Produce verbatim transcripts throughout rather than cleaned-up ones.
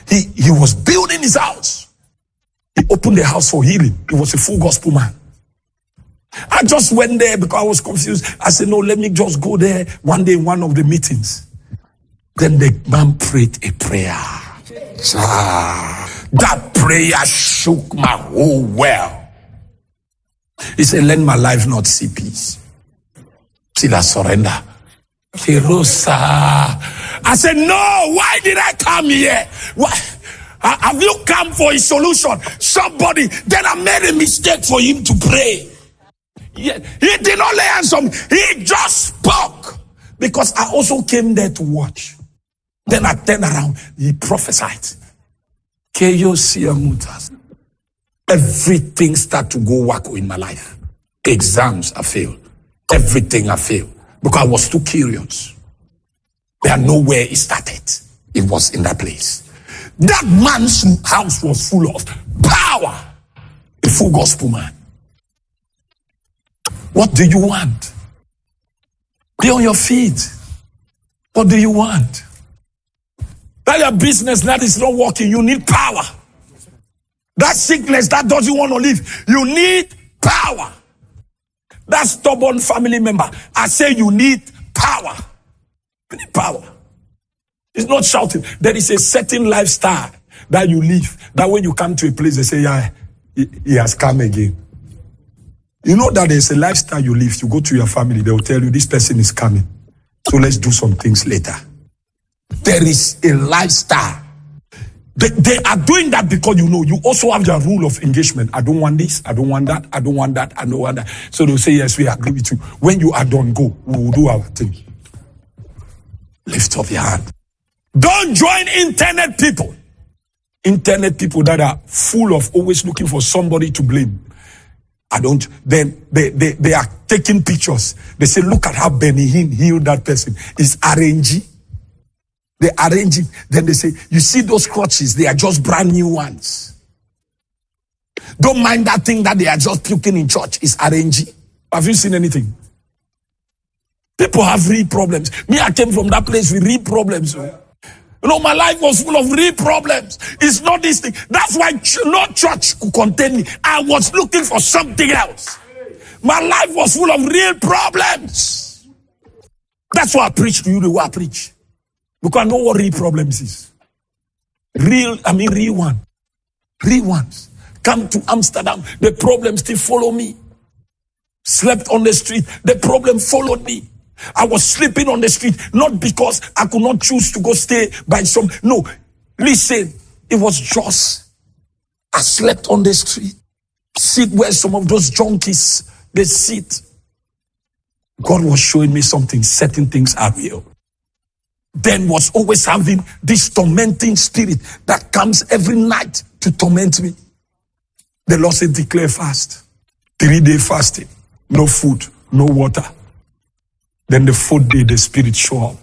He, he was building his house. He opened the house for healing. He was a full gospel man. I just went there because I was confused. I said, no, let me just go there one day in one of the meetings. Then the man prayed a prayer. Ah, that prayer shook my whole world. He said, let my life not see peace till I surrender. Kirosa. I said, no, why did I come here? Why? Have you come for a solution? Somebody, then I made a mistake for him to pray. He, he did not lay hands on me. He just spoke. Because I also came there to watch. Then I turned around. He prophesied. Everything started to go wacko in my life. Exams, I failed. Everything I failed. Because I was too curious. There nowhere it started. It was in that place. That man's house was full of power. A full gospel man. What do you want? Be on your feet. What do you want? That your business that is not working, you need power. That sickness that doesn't want to live, you need power. That stubborn family member, I say you need power. You need power. It's not shouting. There is a certain lifestyle that you live, that when you come to a place, they say, yeah, he, he has come again. You know that there's a lifestyle you live. You go to your family, they will tell you, this person is coming. So let's do some things later. There is a lifestyle. They, they are doing that because you know, you also have your rule of engagement. I don't want this, I don't want that, I don't want that, I don't want that. So they'll say, yes, we agree with you. When you are done, go. We will do our thing. Lift up your hand. Don't join internet people. Internet people that are full of always looking for somebody to blame. I don't, then they, they, they are taking pictures. They say, look at how Benny Hinn healed that person. It's arranging. They arrange it. Then they say, you see those crutches, they are just brand new ones. Don't mind that thing that they are just puking in church. It's arranging. Have you seen anything? People have real problems. Me, I came from that place with real problems. You know, my life was full of real problems. It's not this thing. That's why ch- no church could contain me. I was looking for something else. My life was full of real problems. That's why I preach to you the way I preach. Because I know what real problems is. Real, I mean real one. Real ones. Come to Amsterdam, the problem still follow me. Slept on the street, the problem followed me. I was sleeping on the street, not because I could not choose to go stay by some, no. Listen, it was just, I slept on the street. Sit where some of those junkies, they sit. God was showing me something, certain things are real. Then was always having this tormenting spirit that comes every night to torment me. The Lord said, declare fast. Three day fasting. No food, no water. Then the fourth day, the spirit show up.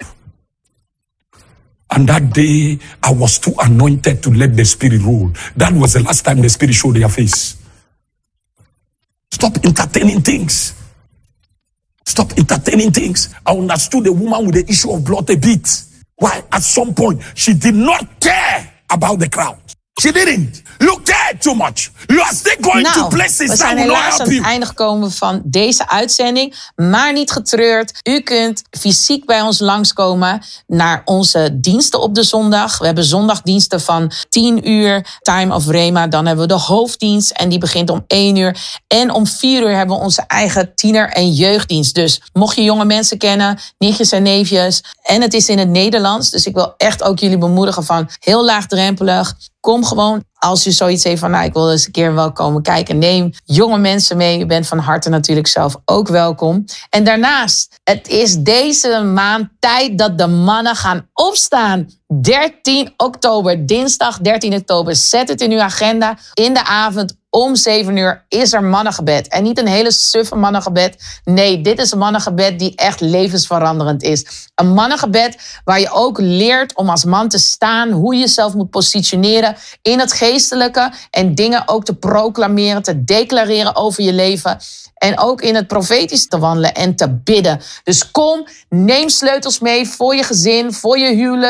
And that day, I was too anointed to let the spirit rule. That was the last time the spirit showed their face. Stop entertaining things. Stop entertaining things. I understood the woman with the issue of blood a bit. Why? At some point, she did not care about the crowd. She didn't. You care too much. You are still going nou, to places we zijn that will not helaas help aan you. het einde gekomen van deze uitzending. Maar niet getreurd. U kunt fysiek bij ons langskomen naar onze diensten op de zondag. We hebben zondagdiensten van tien uur, Time of Rema. Dan hebben we de hoofddienst en die begint om één uur. En om vier uur hebben we onze eigen tiener- en jeugddienst. Dus mocht je jonge mensen kennen, nichtjes en neefjes. En het is in het Nederlands. Dus ik wil echt ook jullie bemoedigen van heel laagdrempelig. Kom gewoon, als je zoiets heeft van, nou, ik wil eens een keer wel komen kijken. Neem jonge mensen mee. U bent van harte natuurlijk zelf ook welkom. En daarnaast, het is deze maand tijd dat de mannen gaan opstaan. dertien oktober, dinsdag dertien oktober. Zet het in uw agenda. In de avond om zeven uur is er mannengebed. En niet een hele suffe mannengebed. Nee, dit is een mannengebed die echt levensveranderend is. Een mannengebed waar je ook leert om als man te staan. Hoe je jezelf moet positioneren in het geestelijke. En dingen ook te proclameren, te declareren over je leven. En ook in het profetisch te wandelen en te bidden. Dus kom, neem sleutels mee voor je gezin, voor je huwelijk, voor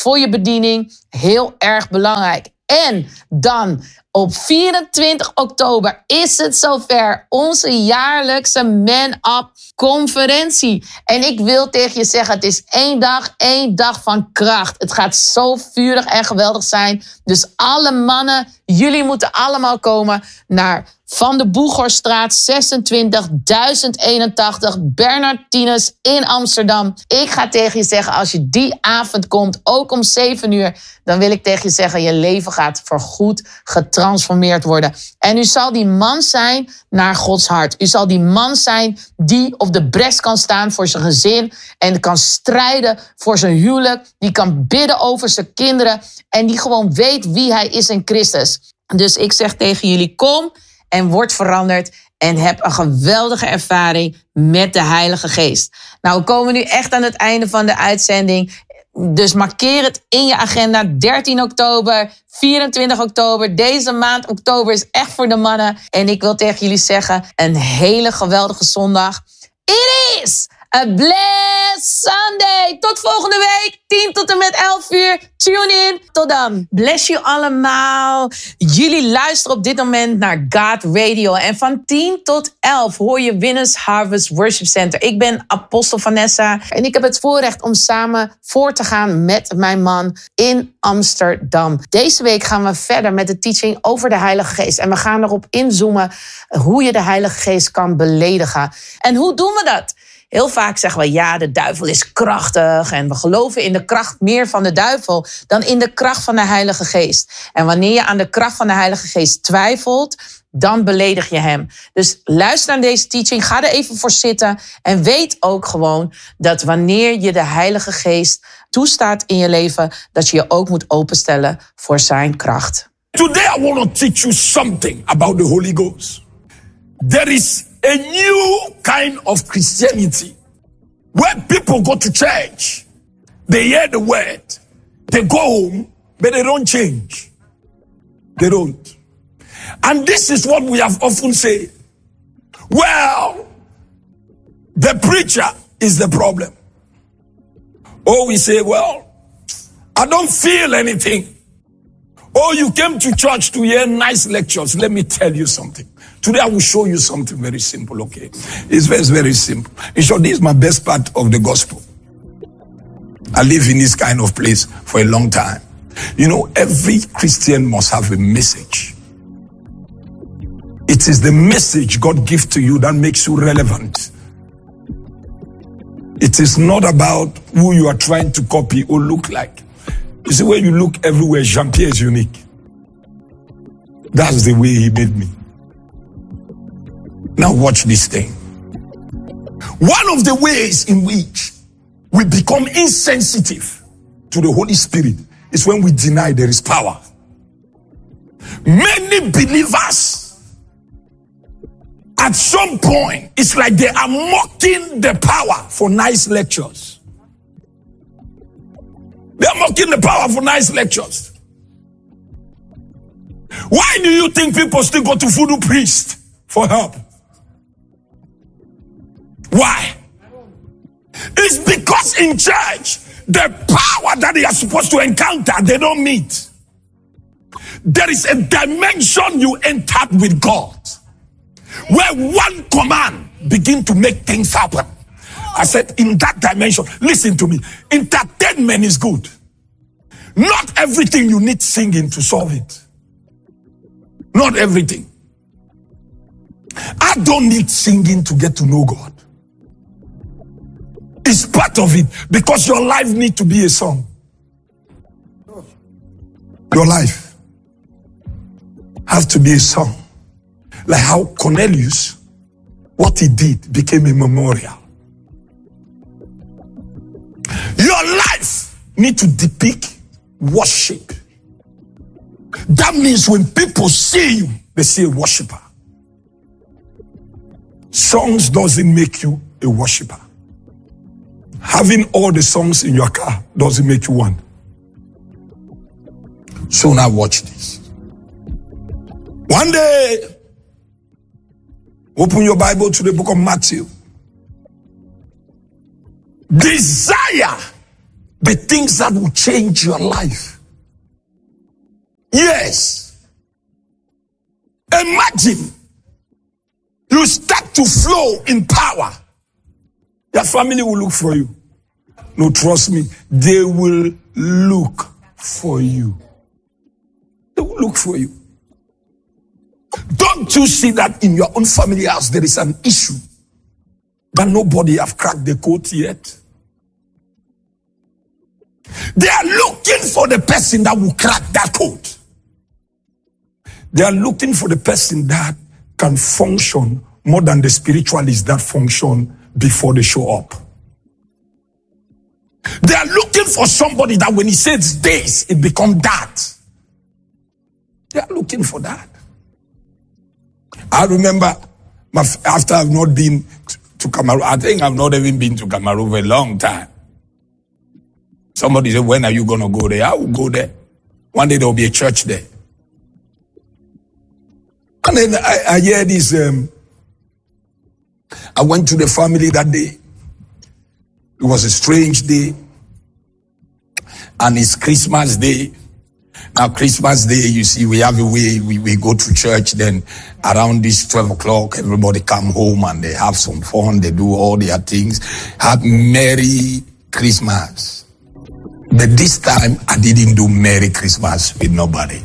voor je bediening. Heel erg belangrijk. En dan op vierentwintig oktober is het zover. Onze jaarlijkse Man Up conferentie. En ik wil tegen je zeggen, het is één dag, één dag van kracht. Het gaat zo vurig en geweldig zijn. Dus alle mannen, jullie moeten allemaal komen naar Van de Boeghorststraat zesentwintig duizend eenentachtig Bernardinus in Amsterdam. Ik ga tegen je zeggen, als je die avond komt, ook om zeven uur... dan wil ik tegen je zeggen, je leven gaat voorgoed getransformeerd worden. En u zal die man zijn naar Gods hart. U zal die man zijn die op de bres kan staan voor zijn gezin en kan strijden voor zijn huwelijk. Die kan bidden over zijn kinderen en die gewoon weet wie hij is in Christus. Dus ik zeg tegen jullie, kom en word veranderd en heb een geweldige ervaring met de Heilige Geest. Nou, we komen nu echt aan het einde van de uitzending. Dus markeer het in je agenda. dertien oktober, vierentwintig oktober. Deze maand oktober is echt voor de mannen. En ik wil tegen jullie zeggen, een hele geweldige zondag. It is a blessed Sunday. Tot volgende week, tien tot en met elf uur. Tune in. Tot dan. Bless you allemaal. Jullie luisteren op dit moment naar God Radio. En van tien tot elf hoor je Winners Harvest Worship Center. Ik ben Apostel Vanessa. En ik heb het voorrecht om samen voor te gaan met mijn man in Amsterdam. Deze week gaan we verder met de teaching over de Heilige Geest. En we gaan erop inzoomen hoe je de Heilige Geest kan beledigen. En hoe doen we dat? Heel vaak zeggen we, ja, de duivel is krachtig en we geloven in de kracht meer van de duivel dan in de kracht van de Heilige Geest. En wanneer je aan de kracht van de Heilige Geest twijfelt, dan beledig je hem. Dus luister naar deze teaching, ga er even voor zitten en weet ook gewoon dat wanneer je de Heilige Geest toestaat in je leven, dat je je ook moet openstellen voor zijn kracht. Today I want to teach you something about the Holy Ghost. There is a new kind of Christianity where people go to church, they hear the word, they go home, but they don't change. They don't. And this is what we have often said. Well, the preacher is the problem. Or we say, well, I don't feel anything. Oh, you came to church to hear nice lectures. Let me tell you something. Today I will show you something very simple, okay? It's very, very simple. In short, this is my best part of the gospel. I live in this kind of place for a long time. You know, every Christian must have a message. It is the message God gives to you that makes you relevant. It is not about who you are trying to copy or look like. You see, when you look everywhere, Jean-Pierre is unique. That's the way he made me. Now watch this thing. One of the ways in which we become insensitive to the Holy Spirit is when we deny there is power. Many believers, at some point, it's like they are mocking the power for nice lectures. They are mocking the power for nice lectures. Why do you think people still go to voodoo priests for help? Why? It's because in church, the power that they are supposed to encounter, they don't meet. There is a dimension you entered with God, where one command begins to make things happen. I said, in that dimension, listen to me, entertainment is good. Not everything you need singing to solve it. Not everything. I don't need singing to get to know God. It's part of it because your life needs to be a song. Your life has to be a song. Like how Cornelius, what he did became a memorial. Your life needs to depict worship. That means when people see you, they see a worshiper. Songs doesn't make you a worshiper. Having all the songs in your car doesn't make you one. So now watch this. One day, open your Bible to the book of Matthew. Desire the things that will change your life. Yes. Imagine you start to flow in power. Your family will look for you. No, trust me, they will look for you. They will look for you. Don't you see that in your own family house there is an issue that nobody have cracked the code yet? They are looking for the person that will crack that code. They are looking for the person that can function more than the spiritualists that function before they show up. They are looking for somebody that when he says this, it becomes that. They are looking for that. I remember my, after I've not been to Cameroon, I think I've not even been to Cameroon for a long time. Somebody said, when are you going to go there? I will go there. One day there will be a church there. And then I, I hear this, um, I went to the family that day. It was a strange day. And it's Christmas Day. Now, Christmas Day, you see, we have a way, we, we go to church, then around this twelve o'clock, everybody come home and they have some fun, they do all their things. Have Merry Christmas. But this time, I didn't do Merry Christmas with nobody.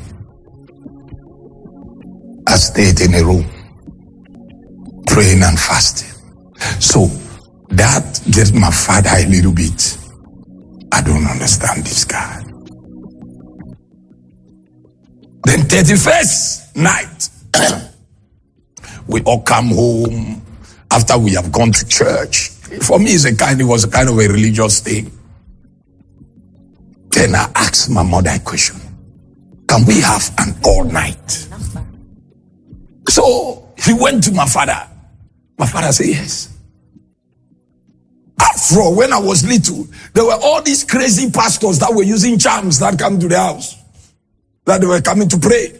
I stayed in a room, praying and fasting. So, that gets my father a little bit. I don't understand this guy. Then thirty-first night, we all come home after we have gone to church. For me, it's a kind, it was a kind of a religious thing. Then I asked my mother a question. Can we have an all night? So he went to my father. My father said yes. After all, when I was little, there were all these crazy pastors that were using charms that come to the house, that they were coming to pray.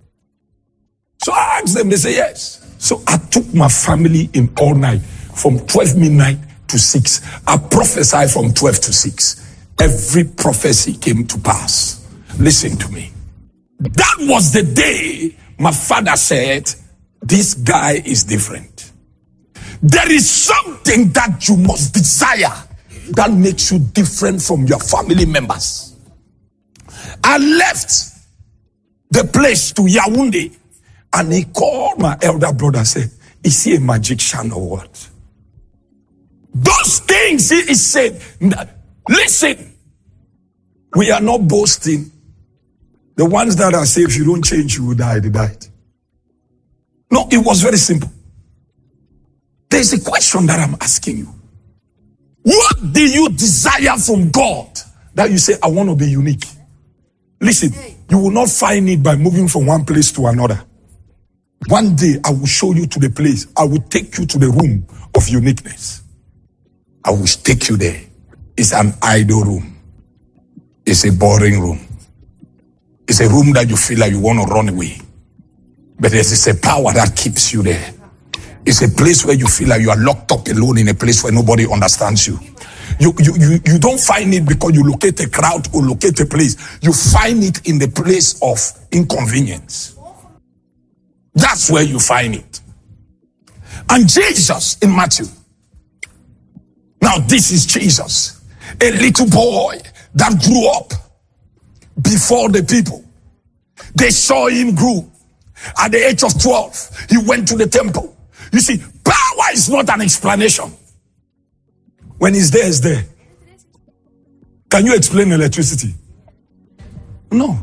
So I asked them, they say yes. So I took my family in all night from twelve midnight to six. I prophesied from twelve to six. Every prophecy came to pass. Listen to me. That was the day my father said, this guy is different. There is something that you must desire that makes you different from your family members. I left the place to Yaoundé, and he called my elder brother and said, is he a magician or what? Those things he, he said, listen, we are not boasting. The ones that are saying if you don't change, you will die, they died. No, it was very simple. There's a question that I'm asking you. What do you desire from God that you say, I want to be unique? Listen, you will not find it by moving from one place to another. One day, I will show you to the place. I will take you to the room of uniqueness. I will take you there. It's an idle room. It's a boring room. It's a room that you feel like you want to run away. But there's a power that keeps you there. It's a place where you feel like you are locked up alone in a place where nobody understands you. You, you, you, you don't find it because you locate a crowd or locate a place. You find it in the place of inconvenience. That's where you find it. And Jesus in Matthew. Now this is Jesus. A little boy that grew up before the people. They saw him grow. At the age of twelve, he went to the temple. You see, power is not an explanation. When it's there, it's there. Can you explain electricity? No.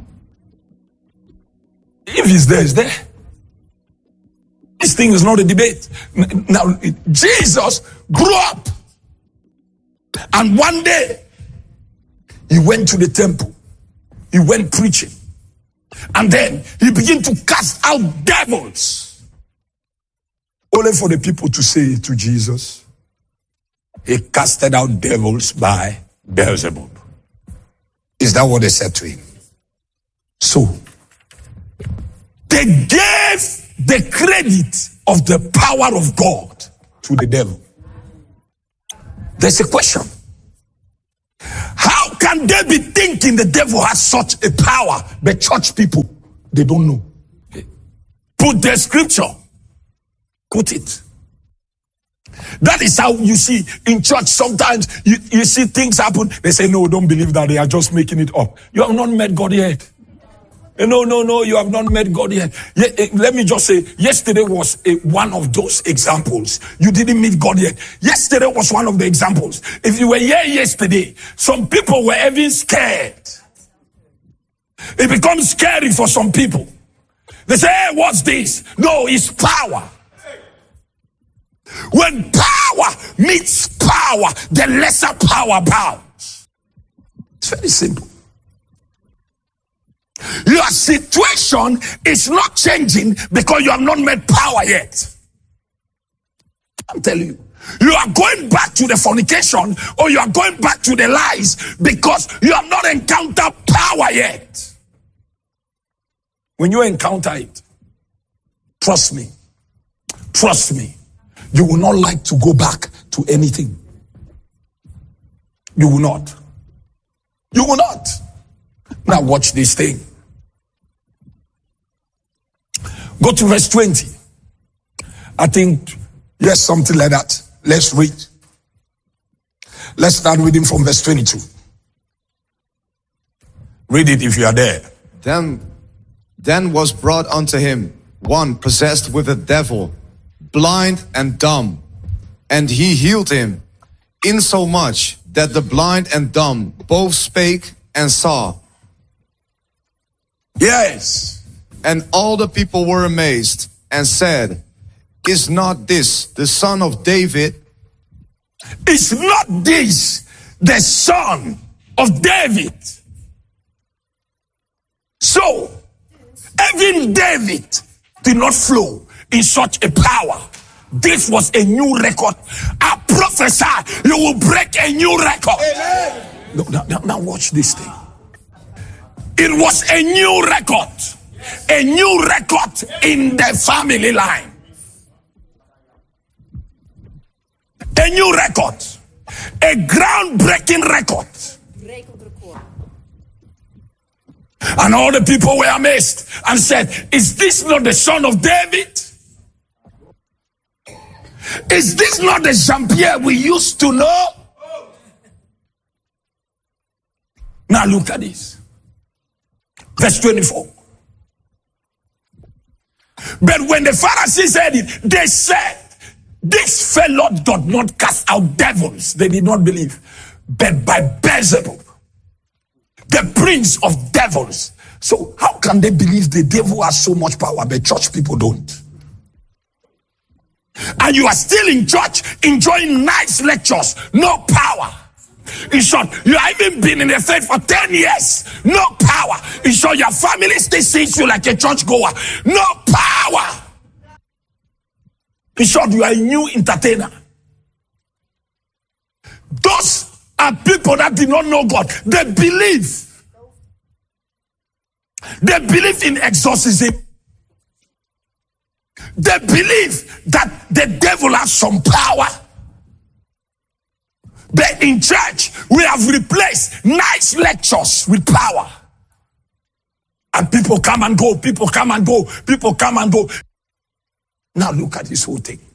If it's there, it's there. This thing is not a debate. Now, Jesus grew up. And one day, he went to the temple. He went preaching. And then he began to cast out devils. Only for the people to say to Jesus, he casted out devils by Beelzebub. Is that what they said to him? So, they gave the credit of the power of God to the devil. There's a question. How can they be thinking the devil has such a power? But church people, they don't know. Put the scripture. Put it. That is how you see in church sometimes you, you see things happen. They say, no, don't believe that. They are just making it up. You have not met God yet. No, no, no, you have not met God yet. Yeah, let me just say, yesterday was a, one of those examples. You didn't meet God yet. Yesterday was one of the examples. If you were here yesterday, some people were even scared. It becomes scary for some people. They say, hey, what's this? No, it's power. When power meets power, the lesser power bows. It's very simple. Your situation is not changing because you have not met power yet. I'm telling you. You are going back to the fornication or you are going back to the lies because you have not encountered power yet. When you encounter it, trust me, trust me, you will not like to go back to anything. You will not. You will not. Now watch this thing. Go to verse twenty. I think, yes, something like that. Let's read. Let's start reading from verse twenty-two. Read it if you are there. Then, then was brought unto him one possessed with a devil, blind and dumb, and he healed him, insomuch that the blind and dumb both spake and saw. Yes. And all the people were amazed and said, is not this the son of David? Is not this the son of David? So, even David did not flow in such a power. This was a new record. I prophesy you will break a new record. No, now, now, now watch this thing. It was a new record. A new record in the family line. A new record. A groundbreaking record. And all the people were amazed and said, is this not the son of David? Is this not the Jean-Pierre we used to know? Now look at this. Verse twenty-four. But when the Pharisees heard it, they said, this fellow doth not cast out devils. They did not believe. But by Beelzebub, the prince of devils. So how can they believe the devil has so much power, but church people don't? And you are still in church enjoying nice lectures, no power. In short, you have even been in the faith for ten years, no power. In short, your family still sees you like a church goer, no power. In short, you are a new entertainer. Those are people that did not know God. They believe. They believe in exorcism. They believe that the devil has some power. But in church, we have replaced nice lectures with power. And people come and go, people come and go, people come and go. Now look at this whole thing.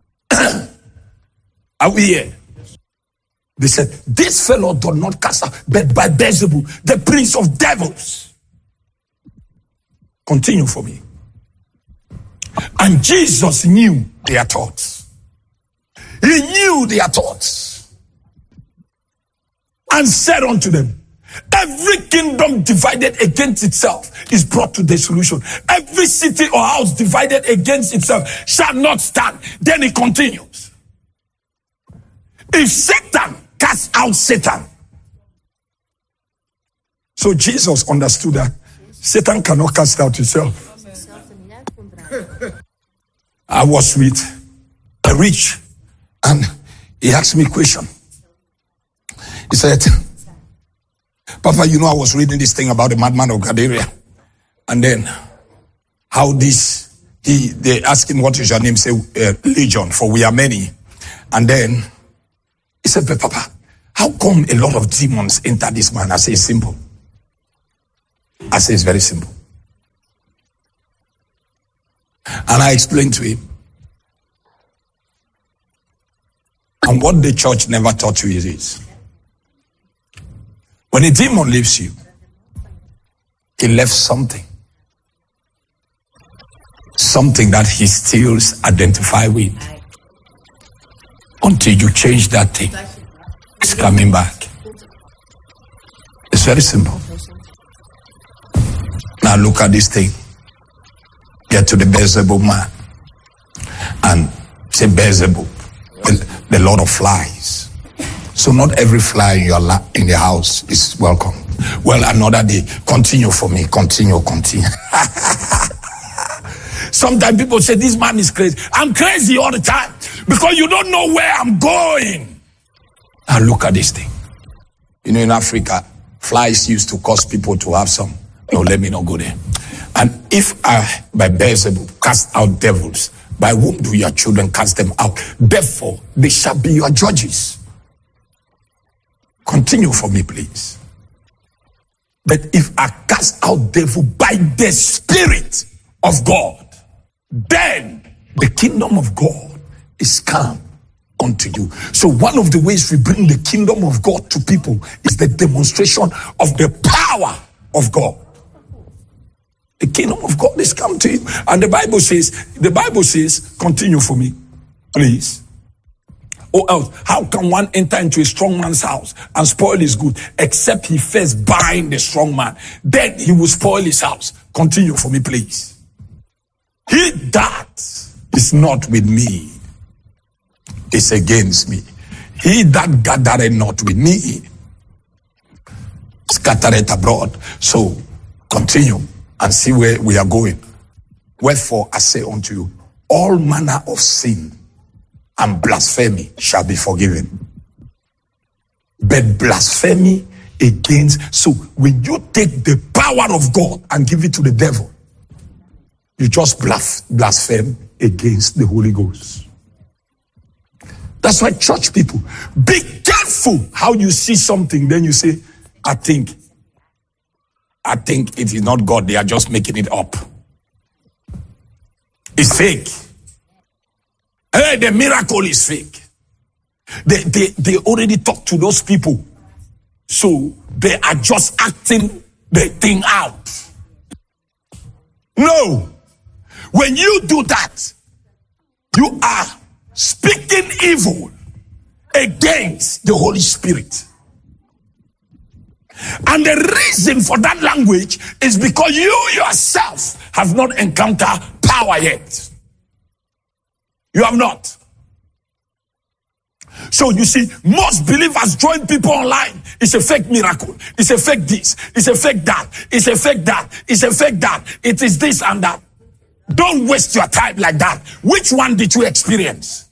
Are we here? They said, this fellow does not cast out, but by Beelzebub, the prince of devils. Continue for me. And Jesus knew their thoughts. He knew their thoughts. And said unto them, every kingdom divided against itself is brought to dissolution. Every city or house divided against itself shall not stand. Then he continues. If Satan cast out Satan. So Jesus understood that Satan cannot cast out himself. I was with a rich and he asked me a question. He said, Papa, you know, I was reading this thing about the madman of Gadara. And then how this, he, they asked him, what is your name? Say, uh, Legion, for we are many. And then he said, but Papa, how come a lot of demons enter this man? I say it's simple. I say it's very simple. And I explained to him. And what the church never taught you is this. When a demon leaves you, he left something. Something that he still identifies with. Until you change that thing, it's coming back. It's very simple. Now look at this thing. Get to the Beelzebub man. And say Beelzebub, the, the Lord of flies. So not every fly in your la- in the house is welcome. Well, another day, continue for me, continue, continue. Sometimes people say, this man is crazy. I'm crazy all the time because you don't know where I'm going. Now look at this thing. You know, in Africa, flies used to cause people to have some. No, let me not go there. And if I, by Beelzebub, cast out devils, by whom do your children cast them out? Therefore, they shall be your judges. Continue for me, please. But if I cast out devil by the Spirit of God, then the kingdom of God is come unto you. So one of the ways we bring the kingdom of God to people is the demonstration of the power of God. The kingdom of God is come to you. And the Bible says, the Bible says, continue for me, please. Or else, how can one enter into a strong man's house and spoil his good, except he first bind the strong man? Then he will spoil his house. Continue for me, please. He that is not with me is against me. He that gathereth not with me scattereth abroad. So continue and see where we are going. Wherefore I say unto you, all manner of sin and blasphemy shall be forgiven. But blasphemy against, so when you take the power of God and give it to the devil, you just blaspheme against the Holy Ghost. That's why church people, be careful how you see something, then you say, I think, I think it is not God, they are just making it up. It's fake. Hey, the miracle is fake. They, they, they already talked to those people. So they are just acting the thing out. No. When you do that, you are speaking evil against the Holy Spirit. And the reason for that language is because you yourself have not encountered power yet. You have not. So you see, most believers join people online. It's a fake miracle. It's a fake this. It's a fake that. It's a fake that. It's a fake that. It is this and that. Don't waste your time like that. Which one did you experience?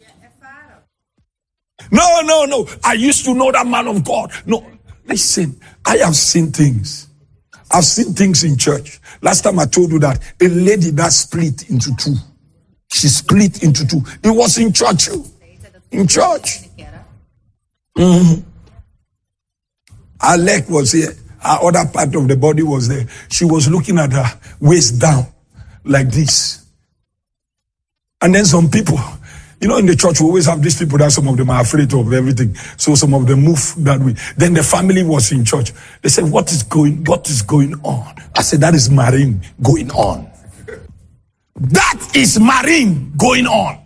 No, no, no. I used to know that man of God. No, listen. I have seen things. I've seen things in church. Last time I told you that a lady that split into two. She split into two. It was in church. In church. Mm-hmm. Her leg was here. Her other part of the body was there. She was looking at her waist down like this. And then some people, you know, in the church, we always have these people that some of them are afraid of everything. So some of them move that way. Then the family was in church. They said, what is going, what is going on? I said, that is marine going on. That is marine going on.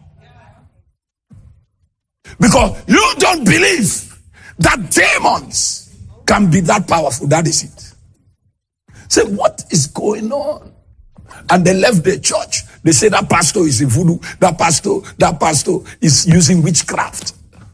Because you don't believe that demons can be that powerful. That is it. Say, what is going on? And they left the church. They say that pastor is a voodoo. That pastor, that pastor is using witchcraft.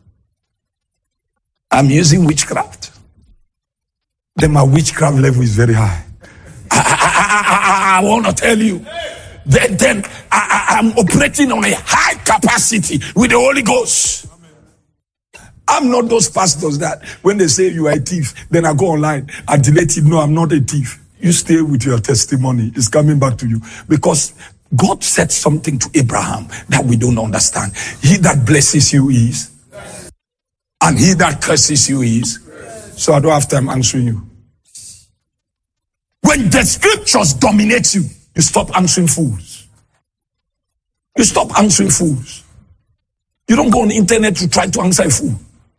I'm using witchcraft. Then my witchcraft level is very high. I, I, I, I, I want to tell you. Then, then I, I, I'm operating on a high capacity with the Holy Ghost. I'm not those pastors that when they say you are a thief, then I go online, I delete it. No, I'm not a thief. You stay with your testimony. It's coming back to you. Because God said something to Abraham that we don't understand. He that blesses you is. And he that curses you is. So I don't have time answering you. When the scriptures dominate you, you stop answering fools. You stop answering fools. You don't go on the internet to try to answer a fool.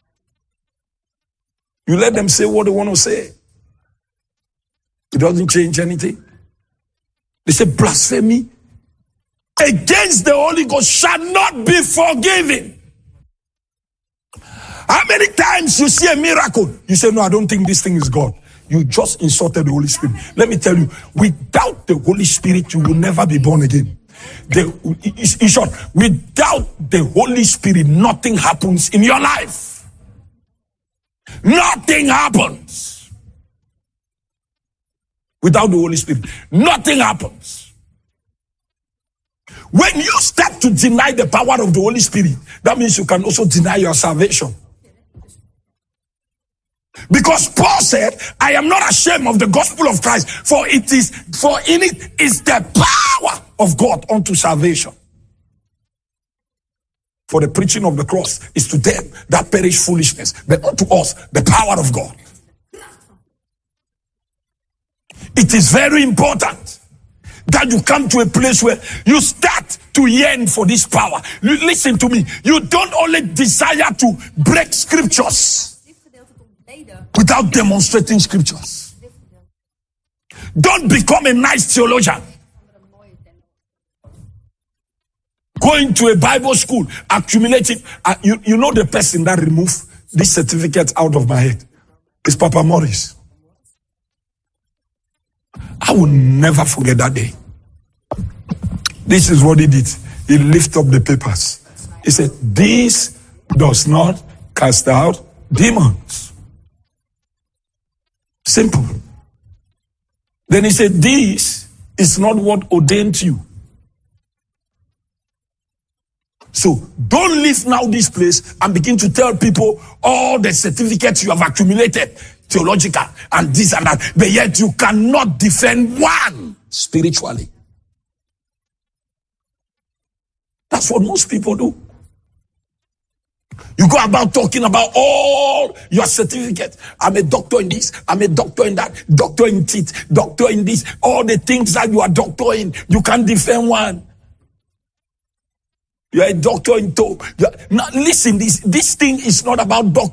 You let them say what they want to say. It doesn't change anything. They say blasphemy against the Holy Ghost shall not be forgiven. How many times you see a miracle, you say, no, I don't think this thing is God. You just insulted the Holy Spirit. Let me tell you, without the Holy Spirit, you will never be born again. The, in short, without the Holy Spirit, nothing happens in your life. Nothing happens. Without the Holy Spirit, nothing happens. When you start to deny the power of the Holy Spirit, that means you can also deny your salvation. Because Paul said, I am not ashamed of the gospel of Christ, for it is, for in it is the power of God unto salvation. For the preaching of the cross is to them that perish foolishness, but unto us the power of God. It is very important that you come to a place where you start to yearn for this power. You, listen to me. You don't only desire to break scriptures without demonstrating scriptures. Don't become a nice theologian. Going to a Bible school, accumulating. Uh, you, you know the person that removed this certificate out of my head is Papa Morris. I will never forget that day. This is what he did. He lifted up the papers. He said, this does not cast out demons. Simple. Then he said, this is not what ordained you. So don't leave now this place and begin to tell people all the certificates you have accumulated, theological and this and that, but yet you cannot defend one spiritually. That's what most people do. You go about talking about all your certificates. I'm a doctor in this, I'm a doctor in that, doctor in teeth, doctor in this, all the things that you are doctor in, you can't defend one. You're a doctor in toe. Now listen, this, this thing is not about doctor.